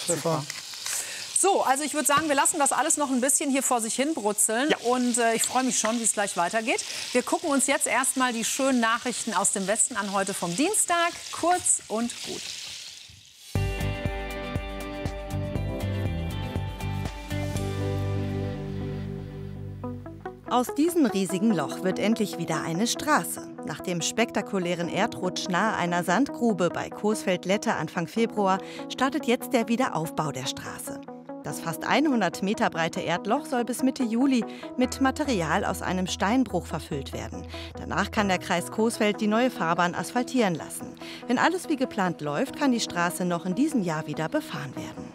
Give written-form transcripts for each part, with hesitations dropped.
Pfeffer. So, also ich würde sagen, wir lassen das alles noch ein bisschen hier vor sich hin brutzeln. Ja. Und ich freue mich schon, wie es gleich weitergeht. Wir gucken uns jetzt erstmal die schönen Nachrichten aus dem Westen an heute vom Dienstag. Kurz und gut. Aus diesem riesigen Loch wird endlich wieder eine Straße. Nach dem spektakulären Erdrutsch nahe einer Sandgrube bei Coesfeld-Lette Anfang Februar startet jetzt der Wiederaufbau der Straße. Das fast 100 Meter breite Erdloch soll bis Mitte Juli mit Material aus einem Steinbruch verfüllt werden. Danach kann der Kreis Coesfeld die neue Fahrbahn asphaltieren lassen. Wenn alles wie geplant läuft, kann die Straße noch in diesem Jahr wieder befahren werden.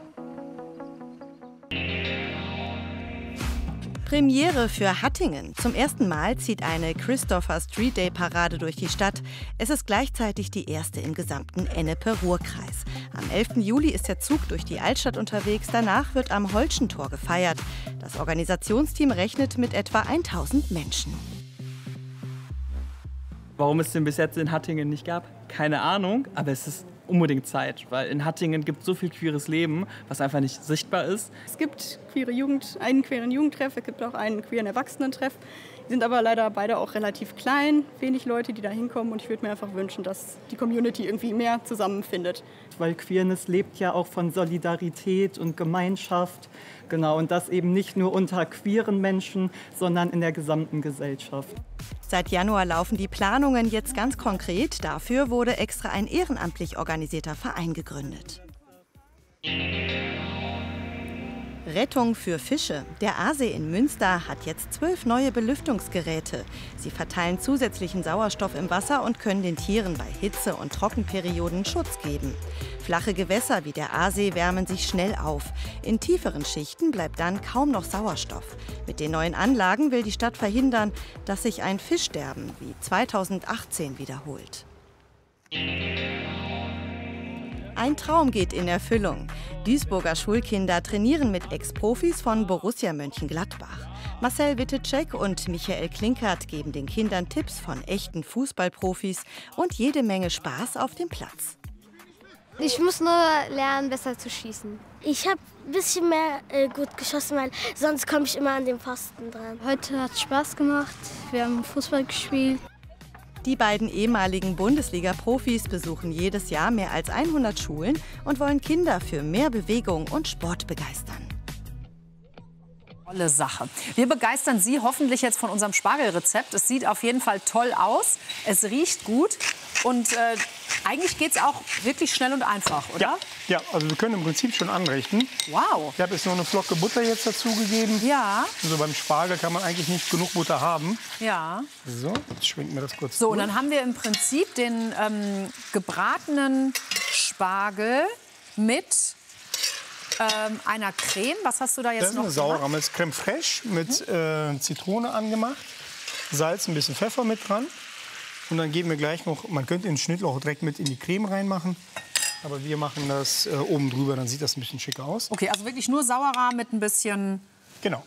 Premiere für Hattingen. Zum ersten Mal zieht eine Christopher Street Day Parade durch die Stadt. Es ist gleichzeitig die erste im gesamten Ennepe-Ruhr-Kreis. Am 11. Juli ist der Zug durch die Altstadt unterwegs. Danach wird am Holschentor gefeiert. Das Organisationsteam rechnet mit etwa 1000 Menschen. Warum es den bis jetzt in Hattingen nicht gab, keine Ahnung. Aber es ist unbedingt Zeit, weil in Hattingen gibt es so viel queeres Leben, was einfach nicht sichtbar ist. Es gibt einen queeren Jugendtreff, es gibt auch einen queeren Erwachsenentreff. Die sind aber leider beide auch relativ klein, wenig Leute, die da hinkommen. Und ich würde mir einfach wünschen, dass die Community irgendwie mehr zusammenfindet. Weil Queerness lebt ja auch von Solidarität und Gemeinschaft. Genau, und das eben nicht nur unter queeren Menschen, sondern in der gesamten Gesellschaft. Seit Januar laufen die Planungen jetzt ganz konkret. Dafür wurde extra ein ehrenamtlich organisierter Verein gegründet. Rettung für Fische. Der Aasee in Münster hat jetzt 12 neue Belüftungsgeräte. Sie verteilen zusätzlichen Sauerstoff im Wasser und können den Tieren bei Hitze- und Trockenperioden Schutz geben. Flache Gewässer wie der Aasee wärmen sich schnell auf. In tieferen Schichten bleibt dann kaum noch Sauerstoff. Mit den neuen Anlagen will die Stadt verhindern, dass sich ein Fischsterben wie 2018 wiederholt. Ein Traum geht in Erfüllung. Duisburger Schulkinder trainieren mit Ex-Profis von Borussia Mönchengladbach. Marcel Wittecek und Michael Klinkert geben den Kindern Tipps von echten Fußballprofis und jede Menge Spaß auf dem Platz. Ich muss nur lernen, besser zu schießen. Ich habe ein bisschen mehr gut geschossen, weil sonst komme ich immer an den Pfosten dran. Heute hat es Spaß gemacht. Wir haben Fußball gespielt. Die beiden ehemaligen Bundesliga-Profis besuchen jedes Jahr mehr als 100 Schulen und wollen Kinder für mehr Bewegung und Sport begeistern. Tolle Sache. Wir begeistern Sie hoffentlich jetzt von unserem Spargelrezept. Es sieht auf jeden Fall toll aus. Es riecht gut. Und eigentlich geht es auch wirklich schnell und einfach, oder? Ja, also wir können im Prinzip schon anrichten. Wow. Ich habe jetzt nur eine Flocke Butter jetzt dazugegeben. Ja. Also beim Spargel kann man eigentlich nicht genug Butter haben. Ja. So, jetzt schwenken wir das kurz So, durch. und dann haben wir im Prinzip den gebratenen Spargel mit einer Creme. Was hast du da jetzt das ist noch eine Sauerrammels Creme fraiche mit Zitrone angemacht. Salz, ein bisschen Pfeffer mit dran. Und dann geben wir gleich noch, man könnte den Schnittlauch direkt mit in die Creme reinmachen. Aber wir machen das oben drüber, dann sieht das ein bisschen schicker aus. Okay, also wirklich nur Sauerrahm mit ein bisschen, Genau.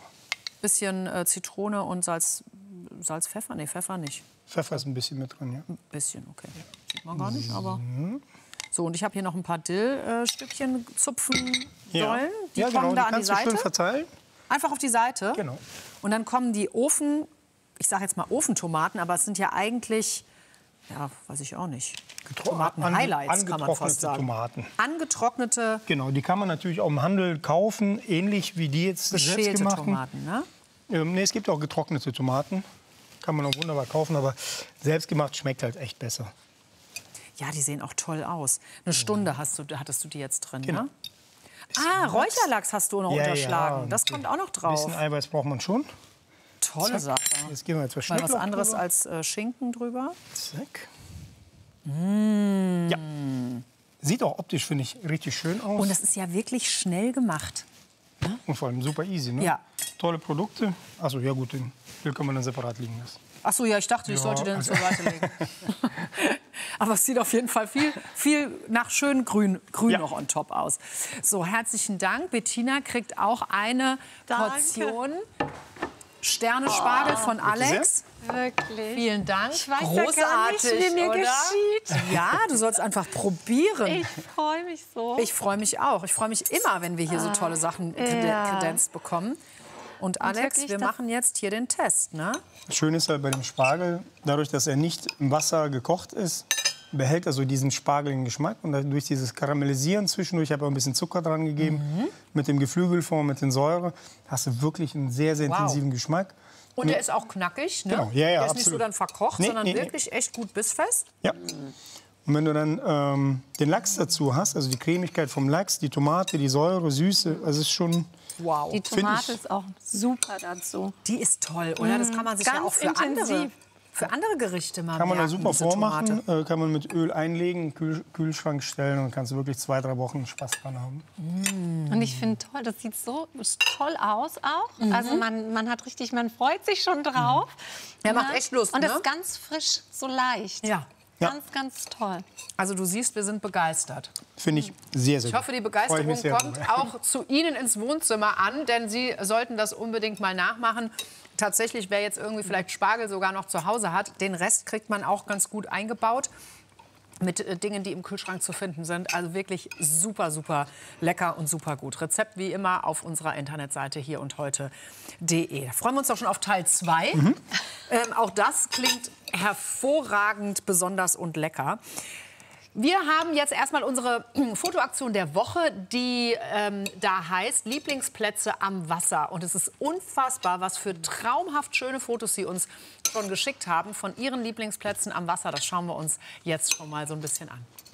Zitrone und Salz, Pfeffer? Nee, Pfeffer nicht. Pfeffer ist ein bisschen mit dran, ja. Ein bisschen, okay. Sieht man gar nicht, aber... So, und ich habe hier noch ein paar Dillstückchen zupfen sollen. Die kommen genau, da die an die kannst du schön Seite. verteilen. Einfach auf die Seite. Genau. Und dann kommen die ich sage jetzt mal Ofentomaten, aber es sind ja eigentlich, ja, weiß ich auch nicht, Tomaten-Highlights, kann man fast sagen. Tomaten. Angetrocknete. Genau, die kann man natürlich auch im Handel kaufen, ähnlich wie die jetzt selbstgemachten. Tomaten, ne? Nee, es gibt auch getrocknete Tomaten. Kann man auch wunderbar kaufen, aber selbstgemacht schmeckt halt echt besser. Ja, die sehen auch toll aus. Eine Stunde hattest du die jetzt drin, Genau. ne? Ah, Räucherlachs hast du noch unterschlagen. Ja, das kommt auch noch Ein drauf. bisschen Eiweiß braucht man schon. Tolle Zack. Sache. Jetzt geben wir jetzt Mal was anderes drüber. als Schinken drüber. Zack. Ja. Sieht auch optisch, finde ich, richtig schön aus. Und das ist ja wirklich schnell gemacht. Und vor allem super easy, ne? Ja. Tolle Produkte. Achso, ja gut, den können wir dann separat liegen lassen. Ach so, ja, ich dachte, ich sollte den zur Seite legen. Aber es sieht auf jeden Fall viel nach schön grün noch on top aus. So, herzlichen Dank. Bettina kriegt auch eine Portion. Sterne-Spargel von Alex. Wirklich. Vielen Dank. Ich weiß großartig, ja gar nicht, wie mir oder? geschieht. Ja, du sollst einfach probieren. Ich freue mich so. Ich freue mich auch. Ich freue mich immer, wenn wir hier so tolle Sachen kredenzt bekommen. Und Alex, wirklich, wir machen jetzt hier den Test, ne? Schön ist halt bei dem Spargel, dadurch, dass er nicht im Wasser gekocht ist, behält er so diesen spargeligen Geschmack. Und durch dieses Karamellisieren zwischendurch, ich habe auch ein bisschen Zucker dran gegeben, mit dem Geflügelfond, mit den Säure, hast du wirklich einen sehr, sehr intensiven Geschmack. Und der ist auch knackig, ne? Genau. Ja, der ist absolut. nicht so dann verkocht, sondern wirklich echt gut bissfest. Ja. Und wenn du dann den Lachs dazu hast, also die Cremigkeit vom Lachs, die Tomate, die Säure, Süße, also es ist schon... Wow. Die Tomate ist auch super dazu. Die ist toll, oder? Das kann man sich ja auch für andere Gerichte mal Kann man da merken, super diese vormachen, Tomate. kann man mit Öl einlegen, Kühlschrank stellen und kannst du wirklich 2-3 Wochen Spaß dran haben. Und ich finde toll, das sieht so toll aus auch. Also man hat richtig, man freut sich schon drauf. Ja, macht echt Lust, Und ne? es ist ganz frisch, so leicht. Ja. Ganz, ganz toll. Also du siehst, wir sind begeistert. Finde ich sehr, sehr Ich hoffe, die gut. Freue ich Begeisterung mich sehr kommt drüber. auch zu Ihnen ins Wohnzimmer an, denn Sie sollten das unbedingt mal nachmachen. Tatsächlich, wer jetzt irgendwie vielleicht Spargel sogar noch zu Hause hat, den Rest kriegt man auch ganz gut eingebaut mit Dingen, die im Kühlschrank zu finden sind. Also wirklich super, super lecker und super gut. Rezept wie immer auf unserer Internetseite hier und heute.de. Da freuen wir uns doch schon auf Teil 2. Auch das klingt hervorragend, besonders und lecker. Wir haben jetzt erstmal unsere Fotoaktion der Woche, die da heißt Lieblingsplätze am Wasser. Und es ist unfassbar, was für traumhaft schöne Fotos Sie uns schon geschickt haben von Ihren Lieblingsplätzen am Wasser. Das schauen wir uns jetzt schon mal so ein bisschen an.